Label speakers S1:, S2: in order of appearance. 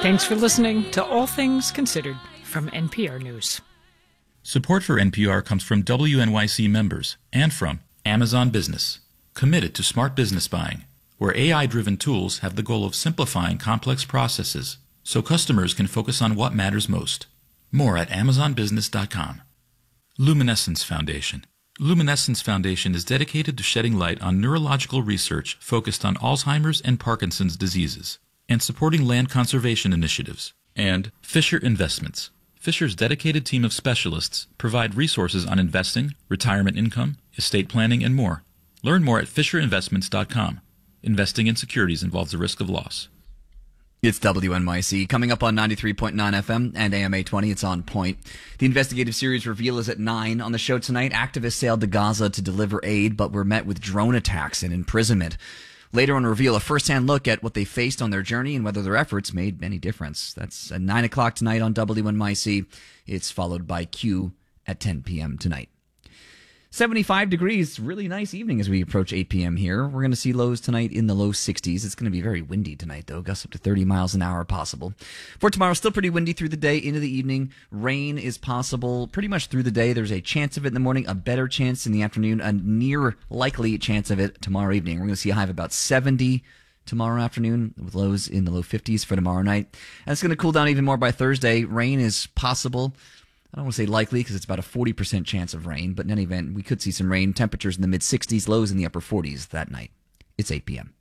S1: Thanks for listening to All Things Considered from NPR News.
S2: Support for NPR comes from WNYC members and from Amazon Business, committed to smart business buying, where AI-driven tools have the goal of simplifying complex processes so customers can focus on what matters most. More at amazonbusiness.com. Luminescence Foundation. Luminescence Foundation is dedicated to shedding light on neurological research focused on Alzheimer's and Parkinson's diseases and supporting land conservation initiatives. And Fisher Investments. Fisher's dedicated team of specialists provide resources on investing, retirement income, estate planning, and more. Learn more at FisherInvestments.com. Investing in securities involves the risk of loss.
S3: It's WNYC. Coming up on 93.9 FM and AM 820, it's On Point. The investigative series Reveal is at 9. On the show tonight, activists sailed to Gaza to deliver aid, but were met with drone attacks and imprisonment. Later on Reveal, a first-hand look at what they faced on their journey and whether their efforts made any difference. That's at 9 o'clock tonight on WNYC. It's followed by Q at 10 p.m. tonight. 75 degrees, really nice evening as we approach 8 p.m. here. We're going to see lows tonight in the low 60s. It's going to be very windy tonight, though. Gusts up to 30 miles an hour possible. For tomorrow, still pretty windy through the day into the evening. Rain is possible pretty much through the day. There's a chance of it in the morning, a better chance in the afternoon, a near likely chance of it tomorrow evening. We're going to see a high of about 70 tomorrow afternoon with lows in the low 50s for tomorrow night. And it's going to cool down even more by Thursday. Rain is possible. I don't want to say likely because it's about a 40% chance of rain, but in any event, we could see some rain. Temperatures in the mid-60s, lows in the upper 40s that night. It's 8 p.m.